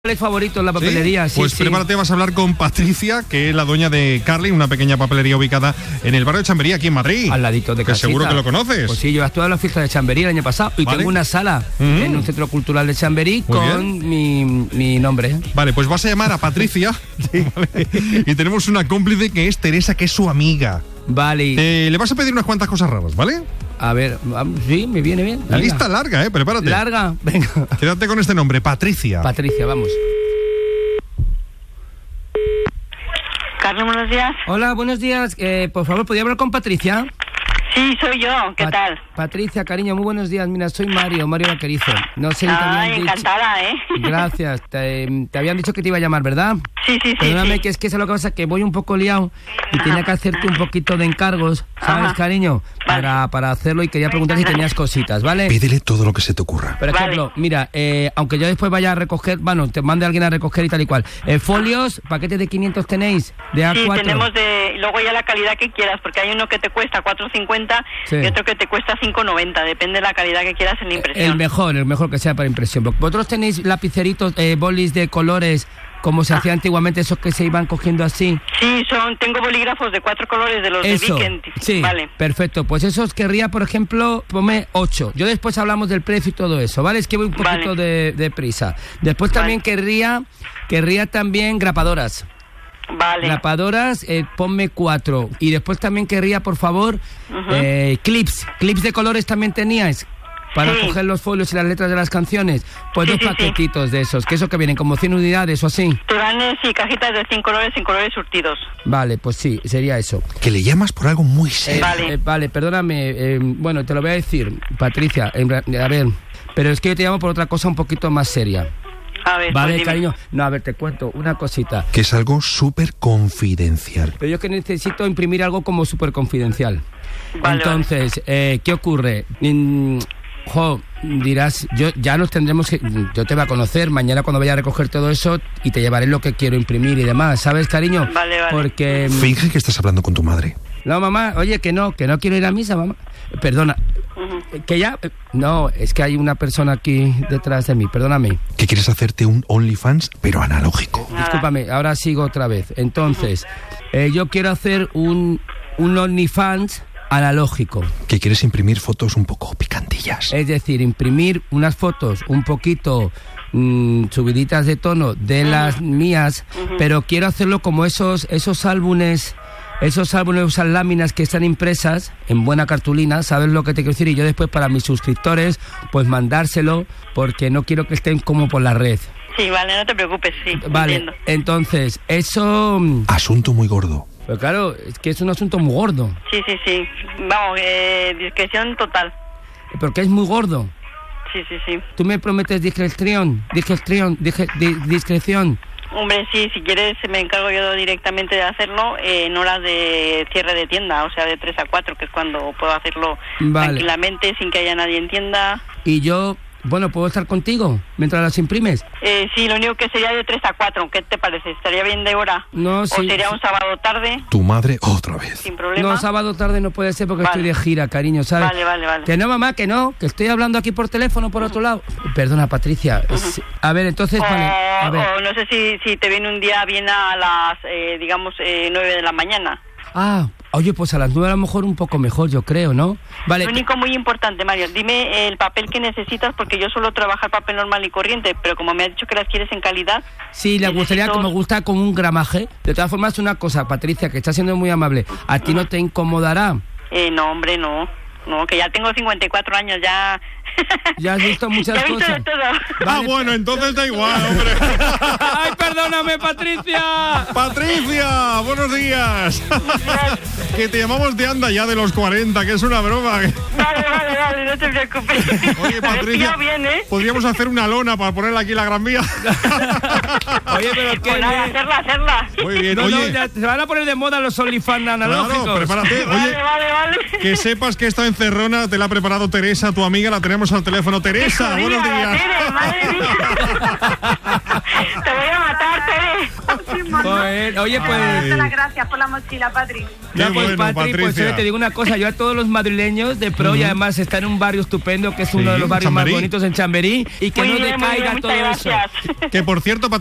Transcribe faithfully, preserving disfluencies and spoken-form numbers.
favorito en la papelería. ¿Sí? Sí, pues sí. prepárate, vas a hablar con Patricia, que es la dueña de Carly, una pequeña papelería ubicada en el barrio de Chamberí, aquí en Madrid. Al ladito de que casita. seguro que lo conoces. Pues sí, yo estuve en la fiesta de Chamberí el año pasado y vale. tengo una sala mm. en un centro cultural de Chamberí Muy con mi, mi nombre. Vale, pues vas a llamar a Patricia sí, vale. Y tenemos una cómplice que es Teresa, que es su amiga. Vale. Eh, le vas a pedir unas cuantas cosas raras, ¿vale? A ver, sí, me viene bien. La Venga. lista larga, ¿eh? Prepárate. Larga, venga. Quédate con este nombre, Patricia. Patricia, vamos. Carlos, buenos días. Hola, buenos días. Eh, por favor, ¿podría hablar con Patricia? Sí, soy yo. ¿Qué Pat- tal? Patricia, cariño, muy buenos días. Mira, soy Mario, Mario Vaquerizo. No sé si te Ay, habían dicho... encantada, ¿eh? Gracias. Te, te habían dicho que te iba a llamar, ¿verdad? Sí, sí, sí. Perdóname, sí. que es que es lo que pasa, que voy un poco liado y tenía que hacerte un poquito de encargos, ¿sabes, Ajá. cariño? Vale. Para, para hacerlo y quería preguntar si tenías cositas, ¿vale? Pídele todo lo que se te ocurra. Por ejemplo, Vale. mira, eh, aunque yo después vaya a recoger, bueno, te mande alguien a recoger y tal y cual. Eh, folios, paquetes de quinientos tenéis, de A Sí, cuatro. tenemos de... Luego ya la calidad que quieras, porque hay uno que te cuesta cuatro cincuenta Sí. y otro que te cuesta cinco noventa. Depende de la calidad que quieras en la impresión. El mejor, el mejor que sea para impresión. ¿Vosotros tenéis lapiceritos, eh, bolis de colores, como se hacía antiguamente, esos que se iban cogiendo así? Sí, son, tengo bolígrafos de cuatro colores de los Eso, de Weekend. sí, Vale. perfecto. Pues esos querría, por ejemplo, ponme ocho. Yo después hablamos del precio y todo eso, ¿vale? Es que voy un poquito Vale. de, de prisa. Después también Vale. querría, querría también grapadoras. Vale. Grapadoras, eh, ponme cuatro. Y después también querría, por favor, Ujú. eh, clips. Clips de colores también teníais. Para Sí. coger los folios y las letras de las canciones. Pues Sí, dos sí, sí. paquetitos de esos, que eso que vienen como cien unidades o así. Te dan, eh, sí, cajitas de cinco colores, sin colores surtidos. Vale, pues sí, sería eso. Que le llamas por algo muy Eh, serio. Vale. eh, vale, perdóname. eh, bueno, te lo voy a decir, Patricia. en ra- a ver, pero es que yo te llamo por otra cosa un poquito más seria. A ver, Vale, pues dime. cariño. No, a ver, te cuento una cosita. Que es algo súper confidencial. Pero yo es que necesito imprimir algo como súper confidencial. Vale, Entonces, eh, ¿qué ocurre? Mm, jo, dirás, yo ya nos tendremos que... Yo te voy a conocer mañana cuando vaya a recoger todo eso y te llevaré lo que quiero imprimir y demás, ¿sabes, cariño? Vale, vale. Porque... mm, Finge que estás hablando con tu madre. No, mamá, oye, que no, que no quiero ir a misa, mamá. Perdona, Ujú. que ya... No, es que hay una persona aquí detrás de mí, perdóname. Que quieres hacerte un OnlyFans, pero analógico. Nada. Discúlpame, ahora sigo otra vez. Entonces, eh, yo quiero hacer un, un OnlyFans analógico. Que quieres imprimir fotos un poco picantillas. Es decir, imprimir unas fotos un poquito mm, subiditas de tono de las mías, pero quiero hacerlo como esos, esos álbumes... Esos álbumes usan láminas que están impresas en buena cartulina, ¿sabes lo que te quiero decir? Y yo después para mis suscriptores, pues mandárselo, porque no quiero que estén como por la red. Sí, vale, no te preocupes, sí. Vale, Entiendo. entonces, eso... mm, Asunto muy gordo. Pero claro, es que es un asunto muy gordo, Sí, sí, sí. Vamos, eh, discreción total. porque es muy gordo. Sí, sí, sí. Tú me prometes discreción, discreción, dije- di- discreción. Hombre, sí, si quieres me encargo yo directamente de hacerlo eh, en horas de cierre de tienda, o sea, de tres a cuatro, que es cuando puedo hacerlo Vale. tranquilamente, sin que haya nadie en tienda. Y yo, bueno, ¿puedo estar contigo mientras las imprimes? Eh, sí, lo único que sería de tres a cuatro, ¿qué te parece? ¿Estaría bien de hora? No, ¿O sí, sería sí. un sábado tarde, Tu madre otra vez. sin problema? No, sábado tarde no puede ser porque Vale. estoy de gira, cariño, ¿sabes? Vale, vale, vale. Que no, mamá, que no, que estoy hablando aquí por teléfono por otro lado. Perdona, Patricia. es- A ver, entonces, O, vale, a ver. o no sé si, si te viene un día bien a las, eh, digamos, eh, nueve de la mañana. Ah, oye, pues a las nueve a lo mejor un poco mejor, yo creo, ¿no? Vale. Lo único muy importante, Mario, dime el papel que necesitas, porque yo suelo trabajar papel normal y corriente, pero como me has dicho que las quieres en calidad... Sí, le gustaría, necesito- como me gusta, con un gramaje. De todas formas, una cosa, Patricia, que está siendo muy amable. ¿A ti no te incomodará? Eh, no, hombre, no. No, que ya tengo cincuenta y cuatro años, ya... Ya has visto muchas ya he visto cosas. de todo. Ah, bueno, entonces da igual, hombre. ¡Ay, perdóname, Patricia! Patricia, buenos días. Que te llamamos de anda ya de los cuarenta, que es una broma. Vale, vale, vale, no te preocupes. Oye, Me has Patricia, pillado bien, ¿eh? podríamos hacer una lona para ponerla aquí en la Gran Vía. Oye, pero qué... Pues nada, hacerla, hacerla. Muy bien, No, no, oye. ya se van a poner de moda los OnlyFans analógicos. Claro, prepárate. Vale, Oye, vale, vale. que sepas que esta encerrona te la ha preparado Teresa, tu amiga, la tenemos al teléfono. Teresa, Hijo, buenos mira, días. Tere, madre mía. Te voy a matar, Tere. Joder, bien. Oye, pues... Darte las gracias por la mochila, Patri. Ya, Qué pues, bueno, Patri, pues Patricia. oye, te digo una cosa, yo a todos los madrileños de pro, y además está en un barrio estupendo, que es uno Sí, de los barrios Chamberí. más bonitos en Chamberí, y que Muy no bien, muy decaiga bien, todo muchas eso. gracias. Que por cierto,